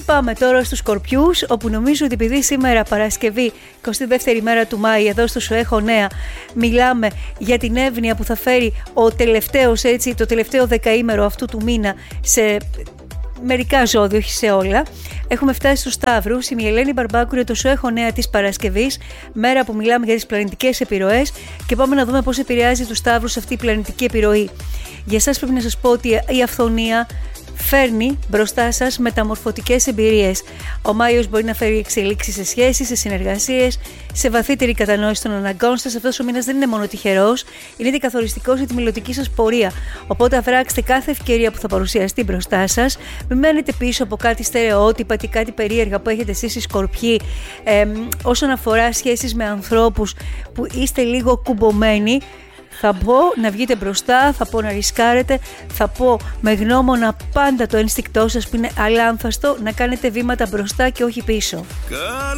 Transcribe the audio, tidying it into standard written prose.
πάμε τώρα στους Σκορπιούς, όπου νομίζω ότι επειδή σήμερα Παρασκευή, 22η μέρα του Μάη, εδώ στο Σου Έχω Νέα, μιλάμε για την εύνοια που θα φέρει το τελευταίο δεκαήμερο αυτού του μήνα σε μερικά ζώδια, όχι σε όλα. Έχουμε φτάσει στους Σταύρους. Είμαι η Ελένη Μπαρμπάκου, το Σου Έχω Νέα της Παρασκευής, μέρα που μιλάμε για τις πλανητικές επιρροές, και πάμε να δούμε πώς επηρεάζει τους Σταύρους αυτή η πλανητική επιρροή. Για εσάς πρέπει να σας πω ότι η αυθονία φέρνει μπροστά σας μεταμορφωτικές εμπειρίες. Ο Μάιος μπορεί να φέρει εξελίξεις σε σχέσεις, σε συνεργασίες, σε βαθύτερη κατανόηση των αναγκών σας. Αυτός ο μήνας δεν είναι μόνο τυχερός, είναι και καθοριστικός για τη μελλοντική σας πορεία. Οπότε αδράξτε κάθε ευκαιρία που θα παρουσιαστεί μπροστά σας. Μην μένετε πίσω από κάτι στερεότυπα και κάτι περίεργα που έχετε εσείς οι Σκορπιοί, όσον αφορά σχέσεις με ανθρώπους που είστε λίγο κουμπωμένοι. Θα πω να βγείτε μπροστά, θα πω να ρισκάρετε, θα πω με γνώμονα πάντα το ένστικτό σας που είναι αλάνθαστο, να κάνετε βήματα μπροστά και όχι πίσω.